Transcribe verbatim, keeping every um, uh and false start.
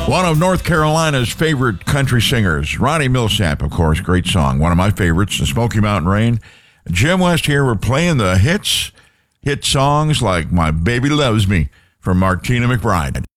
One of North Carolina's favorite country singers, Ronnie Milsap, of course, great song. One of my favorites, The Smoky Mountain Rain. Jim West here. We're playing the hits, hit songs like My Baby Loves Me from Martina McBride.